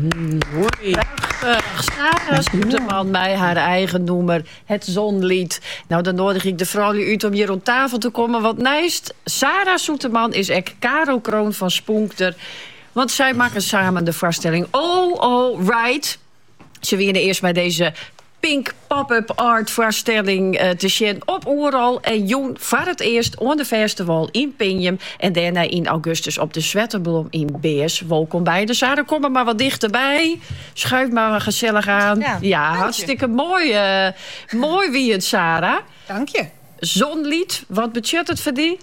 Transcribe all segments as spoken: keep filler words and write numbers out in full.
Mm, hoi. Prachtig. Sarah Soeterman bij haar eigen noemer. Het Zonlied. Nou, dan nodig ik de vrouw uit om hier op tafel te komen. Want naast Sarah Soeterman is ek Caro Kroon van Spoenkter. Want zij maken samen de voorstelling Oh, oh, right. Ze winnen eerst bij deze Pink pop-up art voorstelling uh, te zien op Oeral. En Joen voor het eerst on de festival in Pinjum. En daarna in augustus op de Zwetterblom in Beers. Welkom bij de Sarah. Kom er maar wat dichterbij. Schuif maar wat gezellig aan. Ja, ja hartstikke mooi. Uh, mooi wie het, Sarah. Dank je. Zonlied, wat budget het voor die?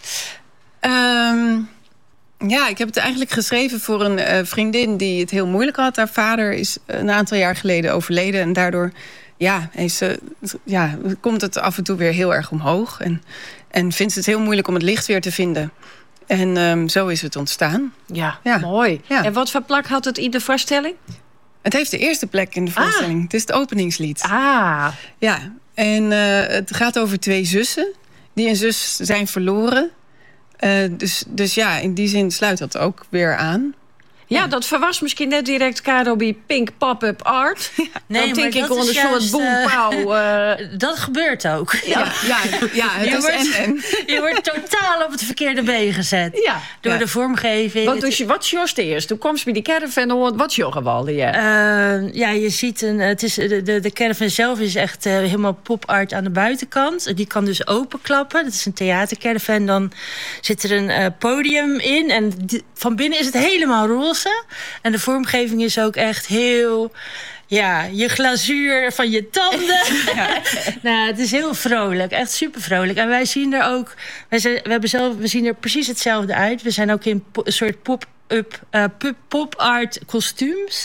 Um, ja, ik heb het eigenlijk geschreven voor een uh, vriendin die het heel moeilijk had. Haar vader is een aantal jaar geleden overleden. En daardoor ja, is ze, ja, komt het af en toe weer heel erg omhoog. En, en vindt het heel moeilijk om het licht weer te vinden. En um, zo is het ontstaan. Ja, ja. mooi. Ja. En wat voor plek had het in de voorstelling? Het heeft de eerste plek in de voorstelling. Ah. Het is het openingslied. Ah. Ja, en uh, het gaat over twee zussen die een zus zijn verloren. Uh, dus, dus ja, in die zin sluit dat ook weer aan. Ja, dat verwas misschien net direct Caro bij Pink Pop-up Art. Ja, nee, dan denk ik onder een soort boempauw. Uh... Dat gebeurt ook. Ja, ja, ja, ja het je, is wordt, en, en. je wordt totaal op het verkeerde been gezet. Ja. Door ja. de vormgeving. Wat, dus, wat is jouw eerst? Toen kwam ze bij die caravan. Wat is jouw gewalde? Ja? Uh, ja, je ziet een. Het is, de, de, de caravan zelf is echt uh, helemaal pop-art aan de buitenkant. Die kan dus openklappen. Dat is een theatercaravan. Dan zit er een uh, podium in. En die, van binnen is het helemaal roze. En de vormgeving is ook echt heel... Ja, je glazuur van je tanden. Ja. Nou, het is heel vrolijk. Echt super vrolijk. En wij zien er ook... Wij zijn, we, hebben zelf, we zien er precies hetzelfde uit. We zijn ook in po, een soort pop-up, uh, pop-art kostuums.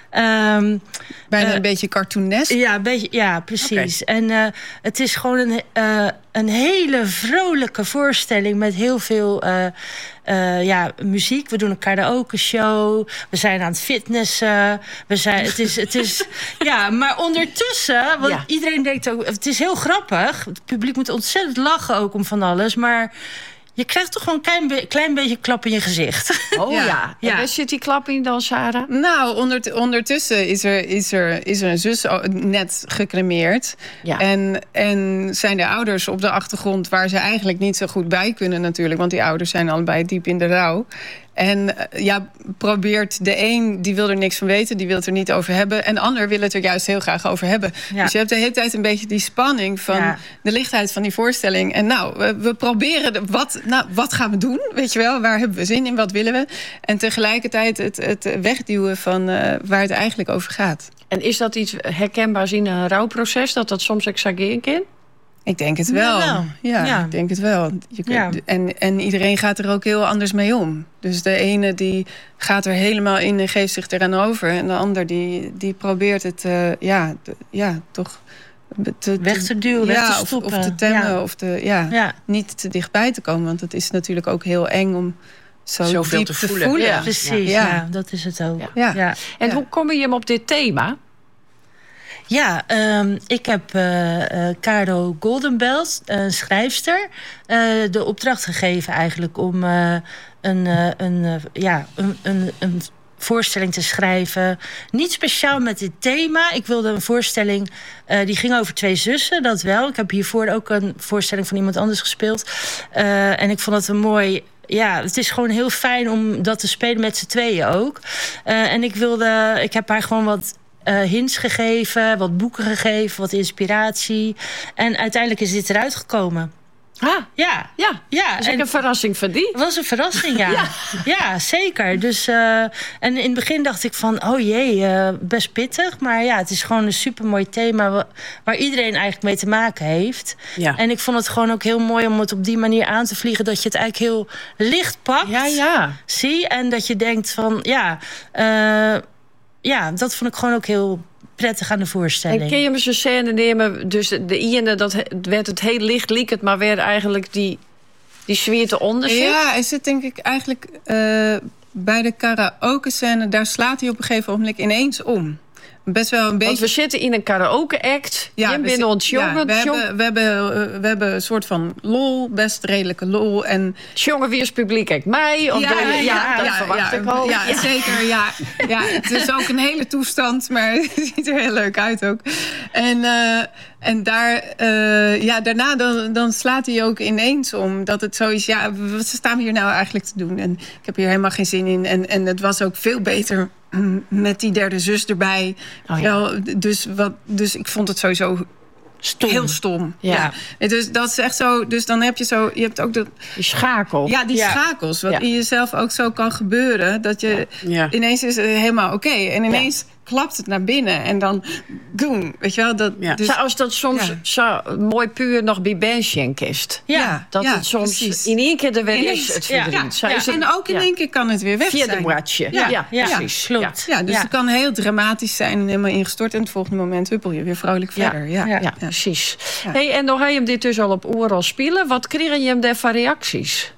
Um, Bijna uh, een beetje cartoonesk. Ja, een beetje, ja, precies. Okay. En uh, het is gewoon een, uh, een hele vrolijke voorstelling met heel veel uh, uh, ja, muziek. We doen een karaoke show. We zijn aan het fitnessen. We zijn, het is, het is, ja, maar ondertussen, want ja. iedereen denkt ook, het is heel grappig. Het publiek moet ontzettend lachen ook om van alles, maar je krijgt toch gewoon een klein, klein beetje klap in je gezicht. Oh ja. ja. En waar zit die klap in dan, Sarah? Nou, onder, ondertussen is er, is, er, is er een zus net gecremeerd. Ja. En, en zijn de ouders op de achtergrond waar ze eigenlijk niet zo goed bij kunnen natuurlijk. Want die ouders zijn allebei diep in de rouw. En ja, probeert de een, die wil er niks van weten, die wil het er niet over hebben. En de ander wil het er juist heel graag over hebben. Ja. Dus je hebt de hele tijd een beetje die spanning van ja. de lichtheid van die voorstelling. En nou, we, we proberen, de, wat, nou, wat gaan we doen? Weet je wel, waar hebben we zin in, wat willen we? En tegelijkertijd het, het wegduwen van uh, waar het eigenlijk over gaat. En is dat iets herkenbaars in een rouwproces, dat dat soms exageren kan? Ik denk het wel. Ja, ja, ja. ik denk het wel. Je kunt, ja. en, en iedereen gaat er ook heel anders mee om. Dus de ene die gaat er helemaal in en geeft zich eraan over. En de ander die, die probeert het uh, ja, de, ja, toch te, weg te duwen, ja, weg te stoppen. Of, of te temmen, ja. of te, ja, ja. niet te dichtbij te komen. Want het is natuurlijk ook heel eng om zo zoveel diep te te voelen. voelen. Ja. Precies, ja. Ja, dat is het ook. Ja. Ja. En ja. hoe kom je hem op dit thema? Ja, um, ik heb uh, uh, Caro Goldenbelt, een schrijfster, uh, de opdracht gegeven eigenlijk om uh, een, uh, een, uh, ja, een, een, een voorstelling te schrijven. Niet speciaal met dit thema. Ik wilde een voorstelling, uh, die ging over twee zussen, dat wel. Ik heb hiervoor ook een voorstelling van iemand anders gespeeld. Uh, en ik vond het een mooi... Ja, het is gewoon heel fijn om dat te spelen met z'n tweeën ook. Uh, en ik wilde, ik heb haar gewoon wat Uh, hints gegeven, wat boeken gegeven, wat inspiratie. En uiteindelijk is dit eruit gekomen. Ah, ja. ja. ja. Dus en een verrassing voor die? Het was een verrassing, ja. ja. ja, zeker. Dus, uh, en in het begin dacht ik van, oh jee, uh, best pittig. Maar ja, het is gewoon een supermooi thema waar, waar iedereen eigenlijk mee te maken heeft. Ja. En ik vond het gewoon ook heel mooi om het op die manier aan te vliegen, dat je het eigenlijk heel licht pakt. Ja, ja. Zie, en dat je denkt van, ja... Uh, Ja, dat vond ik gewoon ook heel prettig aan de voorstelling. En kun je me zo'n scène nemen? Dus de ene, dat werd het heel licht, liek het, maar werd eigenlijk die, die zwierte onder zit? Ja, is het denk ik eigenlijk uh, bij de karaoke scène, daar slaat hij op een gegeven moment ineens om. best wel een beetje... Want we zitten in een karaoke-act. Ja, je we, binnen ons ja, jongen. we, hebben, we, hebben, uh, we hebben een soort van lol, best redelijke lol. En jongen, wie is publiek? Kijk, mij? Of ja, de, ja, ja, dat ja, verwacht ja, ik al. Ja, ja. zeker. Ja. Ja, het is ook een hele toestand, maar het ziet er heel leuk uit ook. En, uh, en daar, uh, ja, daarna dan, dan slaat hij ook ineens om. Dat het zo is, ja, wat staan we hier nou eigenlijk te doen? En ik heb hier helemaal geen zin in. En, en het was ook veel beter met die derde zus erbij. Oh, ja. Wel, dus, wat, dus ik vond het sowieso stom. Heel stom. Ja. Ja. Dus dat is echt zo. Dus dan heb je zo. Je hebt ook de. Die schakel. Ja, die ja. schakels. Wat ja. in jezelf ook zo kan gebeuren. Dat je ja. ineens is het helemaal oké. Okay, en ineens. Ja. klapt het naar binnen en dan doen, weet je wel? Dat, ja. dus, Zoals dat soms ja. zo mooi puur nog bij Benschenk is. Ja, dat ja, het soms precies. in één keer er weer is, het verdriet. Ja. Ja. Ja. En ook in één keer kan het weer weg Vierde zijn. bradje. Ja, ja, ja, precies. Ja, ja dus ja. het kan heel dramatisch zijn en helemaal ingestort. En het volgende moment huppel je weer vrolijk ja. verder. Ja, ja. ja. ja precies. Ja. Hey, en dan ga je hem dit dus al op oorlog spelen. Wat kregen je hem daar van reacties?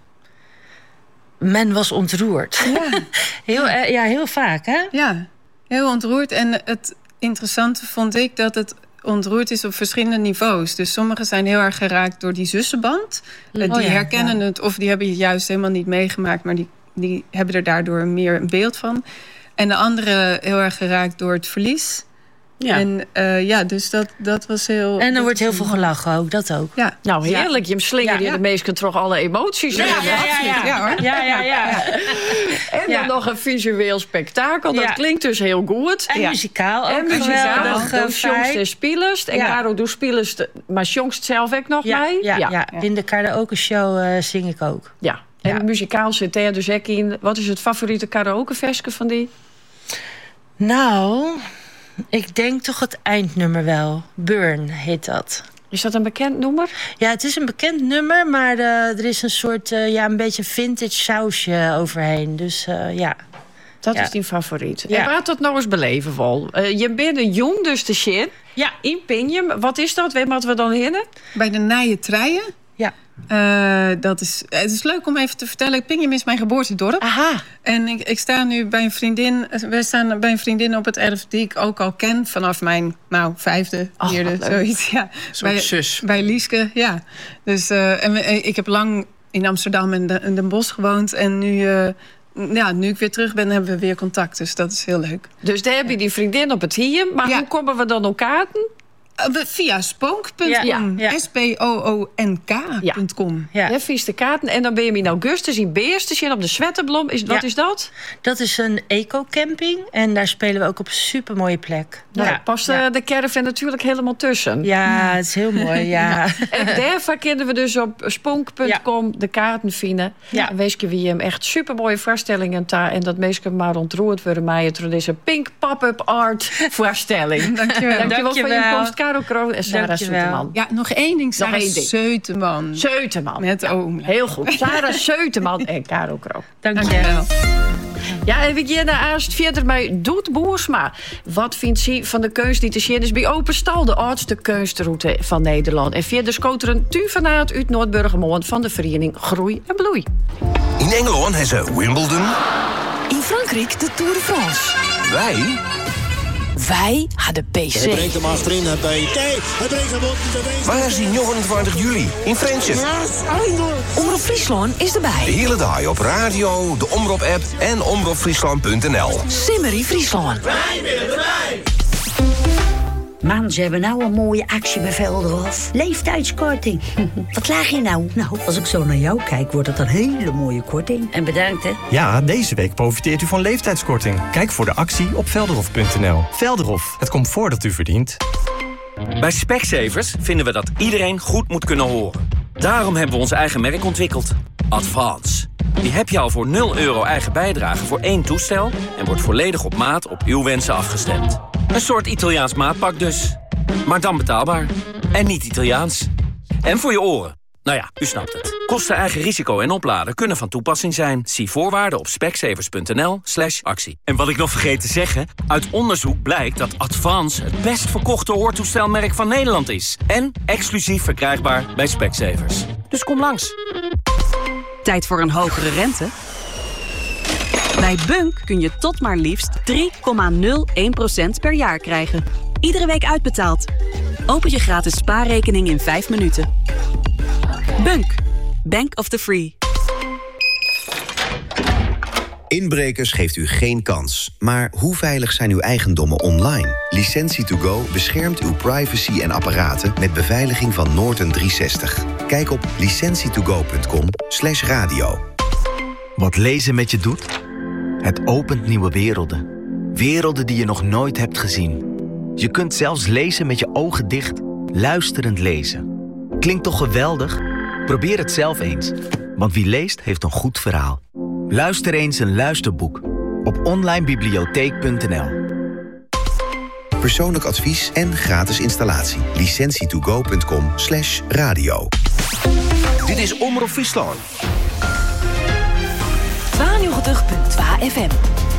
Men was ontroerd. Ja, heel, uh, ja heel vaak, hè? Ja. Heel ontroerd. En het interessante vond ik dat het ontroerd is op verschillende niveaus. Dus sommigen zijn heel erg geraakt door die zussenband. Oh, die ja, herkennen ja. het of die hebben het juist helemaal niet meegemaakt, maar die, die hebben er daardoor meer een beeld van. En de anderen heel erg geraakt door het verlies. Ja. En uh, ja, dus dat, dat was heel... En er wordt heel veel gelachen ook, dat ook. Ja. Nou, heerlijk. Je slingert ja, ja. de meesten toch alle emoties ja, in. Ja, ja, ja, ja. ja, hoor. ja, ja, ja. En dan ja. nog een visueel spektakel. Dat ja. klinkt dus heel goed. En ja. muzikaal ook. En muzikaal. De jongens en spelers. En Caro doet spelers, maar jongens zelf ook nog ja, mee. Ja, ja. ja, in de karaoke show uh, zing ik ook. Ja, en ja. muzikaal zit er dus ook in. Wat is het favoriete karaokeversje van die? Nou... Ik denk toch het eindnummer wel. Burn heet dat. Is dat een bekend nummer? Ja, het is een bekend nummer, maar uh, er is een soort, uh, ja, een beetje vintage sausje overheen. Dus uh, ja. Dat ja. is die favoriet. Ja. En waar dat nou eens beleven vol? Uh, je bent een jong dus de shit. Ja. In Pinjum. Wat is dat? Weet je wat we dan hinnen? Bij de Nije Treien. Ja. Uh, dat is, het is leuk om even te vertellen. Pinjum is mijn geboortedorp. Aha. En ik, ik sta nu bij een vriendin. We staan bij een vriendin op het erf die ik ook al ken vanaf mijn nou, vijfde, vierde, oh, zoiets. Ja. Bij, zus. Bij Lieske, ja. Dus uh, en we, ik heb lang in Amsterdam en Den, Den Bosch gewoond. En nu, uh, ja, nu ik weer terug ben, hebben we weer contact. Dus dat is heel leuk. Dus daar heb je die vriendin op het hier. Maar ja. hoe komen we dan op kaarten? Via spoonk punt com. Ja, ja. S P O O N K punt com. Ja, ja. vies de kaarten. En dan ben je in augustus in Beerstesje op de Zwetterblom. Is, wat ja. is dat? Dat is een eco-camping. En daar spelen we ook op een supermooie plek. Nou, ja. Past ja. de caravan natuurlijk helemaal tussen. Ja, het is heel mooi, ja. ja. En daarvoor kunnen we dus op spoonk punt com ja. de kaarten vinden. Ja. En wees je wie hem echt supermooie voorstellingen ta. En dat meestal maar ontroerd worden mij. Het is een pink pop-up art voorstelling. Dankjewel. Dankjewel, Dankjewel voor je komst, Caro Kroon en Sarah Seuteman. Ja, nog één ding. Sarah Seuteman. Seuteman. Met ja, oom. Heel goed. Sarah Seuteman en Caro Kroon. Dankjewel. Ja, en we gaan eerst verder met Doet Boersma. Wat vindt ze van de keus die te zien is bij Openstal, de oudste keusroute van Nederland? En verder scoteren Tu van Aert uit Noordburgermolen van de vereniging Groei en Bloei. In Engeland hebben ze Wimbledon. In Frankrijk de Tour de France. Wij... Wij hadden P C. Hij brengt hem achterin, hij bij Hij brengt hem op de Waar is die negenentwintig juli? In Friendship. Omroep Friesland is erbij. De hele dag op radio, de Omroep-app en omroep friesland punt n l. Simmerie Friesland. Wij willen erbij. Man, ze hebben nou een mooie actie bij Velderhof. Leeftijdskorting. Wat laag je nou? Nou, als ik zo naar jou kijk, wordt het een hele mooie korting. En bedankt, hè? Ja, deze week profiteert u van leeftijdskorting. Kijk voor de actie op velderhof punt n l. Velderhof, het comfort dat u verdient. Bij Specsavers vinden we dat iedereen goed moet kunnen horen. Daarom hebben we ons eigen merk ontwikkeld. Advance. Die heb je al voor nul euro eigen bijdrage voor één toestel... en wordt volledig op maat op uw wensen afgestemd. Een soort Italiaans maatpak dus. Maar dan betaalbaar. En niet Italiaans. En voor je oren. Nou ja, u snapt het. Kosten, eigen risico en opladen kunnen van toepassing zijn. Zie voorwaarden op specsavers punt n l slash actie. En wat ik nog vergeet te zeggen... uit onderzoek blijkt dat Advance het best verkochte hoortoestelmerk van Nederland is. En exclusief verkrijgbaar bij Specsavers. Dus kom langs. Tijd voor een hogere rente? Bij Bunk kun je tot maar liefst drie komma nul één procent per jaar krijgen. Iedere week uitbetaald. Open je gratis spaarrekening in vijf minuten. Bunk. Bank of the Free. Inbrekers geeft u geen kans. Maar hoe veilig zijn uw eigendommen online? Licentie to go beschermt uw privacy en apparaten met beveiliging van Norton driehonderdzestig. Kijk op licentie to go punt com slash radio. Wat lezen met je doet? Het opent nieuwe werelden. Werelden die je nog nooit hebt gezien. Je kunt zelfs lezen met je ogen dicht, luisterend lezen. Klinkt toch geweldig? Probeer het zelf eens. Want wie leest, heeft een goed verhaal. Luister eens een luisterboek op online bibliotheek punt n l. Persoonlijk advies en gratis installatie. licentie to go punt com slash radio. Dit is Omroep Friesland. tweeënnegentig punt twee F M.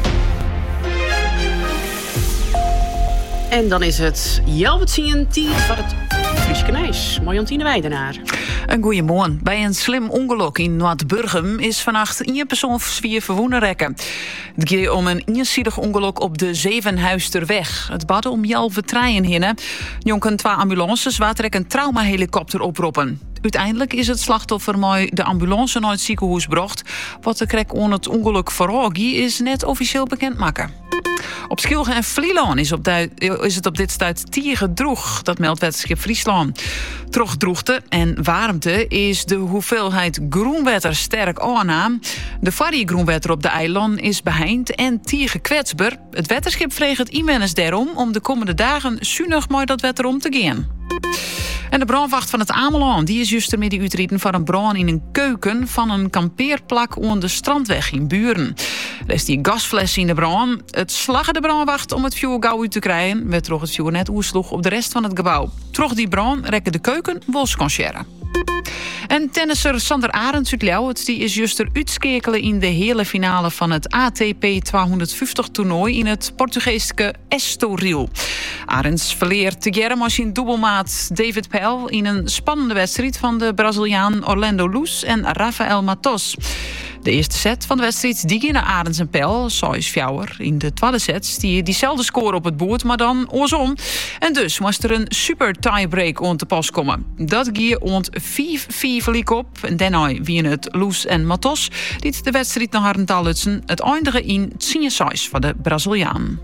En dan is het Jelbetsien tijd van het Frieske Nijs. Marjantine Weidenaar. Een goeiemorgen. Bij een slim ongeluk in Noord-Burgum is vannacht één persoon zwier verwonnen rekken. Het gaat om een eenzijdig ongeluk op de Zevenhuisterweg. Het bad om Jelve treien hinnen. Jonken twee ambulances waar een traumahelikopter oproepen. Uiteindelijk is het slachtoffer met de ambulance naar het ziekenhuis gebracht. Wat de krek on het ongeluk vooral is net officieel bekendmaken. Op Schilgen en Vlieland is, op du- is het op dit stuit tier droeg. Dat meldt Wetenschap Friesland. Troch droogte en warmte is de hoeveelheid groenwetter sterk aannaam. De varie groenwetter op de eiland is beheind en tier kwetsbaar. Het wetenschap vreeg het iemens daarom om de komende dagen zuinig met dat wetter om te gaan. En de brandwacht van het Ameland die is juist ermee uitrieden van een brand in een keuken van een kampeerplak onder de Strandweg in Buren. Er is die gasfles in de brand. Het slagde de brandwacht om het vuur gauw uit te krijgen, werd toch het vuur net oersloeg op de rest van het gebouw. Troch die brand rekken de keuken wos kon sharen. En tennisser Sander Arends uit Ljouwert die is juist er uitskekelen in de hele finale van het A T P tweehonderdvijftig toernooi in het Portugeeske Estoril. Arends verleert te germ als zijn dubbelmaat David Pell in een spannende wedstrijd van de Braziliaan Orlando Luz en Rafael Matos. De eerste set van de wedstrijd die ging naar Arends en Pell, zes vier. In de tweede set die diezelfde score op het boord, maar dan oorsom. En dus moest er een super tiebreak on te pas komen. Dat ging ont vijf vier verliek op. En daarna wien het Luz en Matos die de wedstrijd naar Harentaal lutsen. Het eindige in tien zes van de Braziliaan.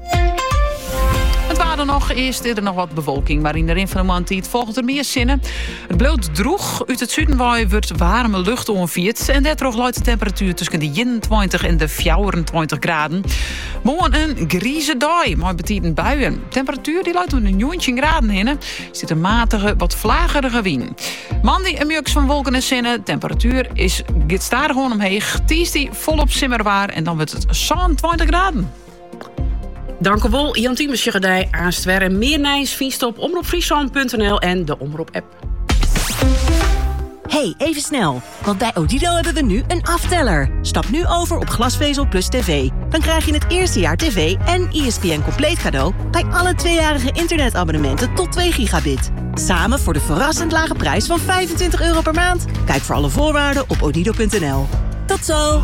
Het waren nog, eerst is er nog wat bewolking, maar in de rin van de maand het volgt er meer zinnen. Het bloot droeg, uit het zuiden waar wordt warme lucht onviert. En dat droeg luidt de temperatuur tussen de eenentwintig en de vierentwintig graden. Morgen een grieze dag, maar betitend buien. De temperatuur die luidt om een negentien graden in. Er zit een matige, wat vlagerige wind. Maandag een mix van wolken en zinnen. De temperatuur is gestadig gewoon omheeg. Tiesday volop simmerwaar en dan wordt het zevenentwintig graden. Dank u wel, Jantine Schuggedij, Aanstwer en meer Nijs, vindt op omroep friesland punt n l en de Omroep-app. Hey, even snel, want bij Odido hebben we nu een afteller. Stap nu over op glasvezel plus tv. Dan krijg je het eerste jaar tv en E S P N compleet cadeau bij alle tweejarige internetabonnementen tot twee gigabit. Samen voor de verrassend lage prijs van vijfentwintig euro per maand. Kijk voor alle voorwaarden op odido punt n l. Tot zo!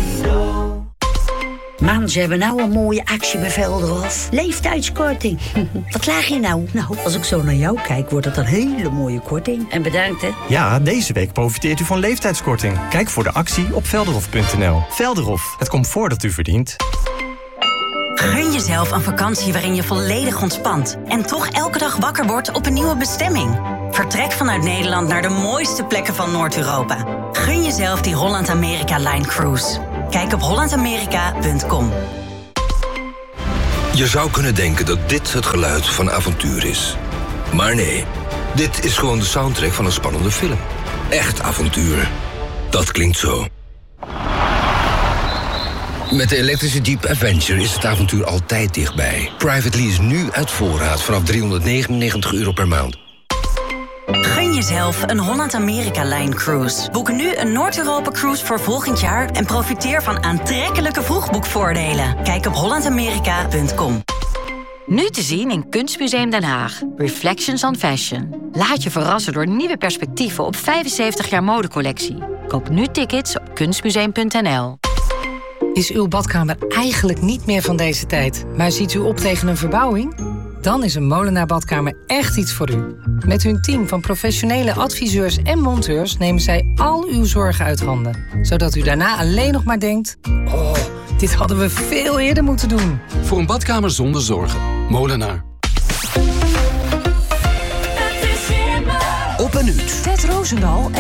Man, ze hebben nou een mooie actiebevel eraf. Leeftijdskorting. Wat laag je nou? Nou, als ik zo naar jou kijk, wordt het een hele mooie korting. En bedankt, hè. Ja, deze week profiteert u van leeftijdskorting. Kijk voor de actie op velderhof punt n l. Velderhof, het comfort dat u verdient. Gun jezelf een vakantie waarin je volledig ontspant en toch elke dag wakker wordt op een nieuwe bestemming. Vertrek vanuit Nederland naar de mooiste plekken van Noord-Europa. Gun jezelf die Holland-Amerika-Line Cruise. Kijk op holland amerika punt com. Je zou kunnen denken dat dit het geluid van avontuur is. Maar nee, dit is gewoon de soundtrack van een spannende film. Echt avontuur. Dat klinkt zo. Met de elektrische Jeep Adventure is het avontuur altijd dichtbij. Private lease nu uit voorraad vanaf driehonderdnegenennegentig euro per maand. Gun jezelf een Holland-Amerika-Line Cruise. Boek nu een Noord-Europa-cruise voor volgend jaar en profiteer van aantrekkelijke vroegboekvoordelen. Kijk op holland amerika punt com. Nu te zien in Kunstmuseum Den Haag. Reflections on Fashion. Laat je verrassen door nieuwe perspectieven op vijfenzeventig jaar modecollectie. Koop nu tickets op kunstmuseum punt n l. Is uw badkamer eigenlijk niet meer van deze tijd, maar ziet u op tegen een verbouwing? Dan is een Molenaar Badkamer echt iets voor u. Met hun team van professionele adviseurs en monteurs nemen zij al uw zorgen uit handen. Zodat u daarna alleen nog maar denkt: oh, dit hadden we veel eerder moeten doen. Voor een badkamer zonder zorgen. Molenaar. Op een uur. Ted Roosendaal en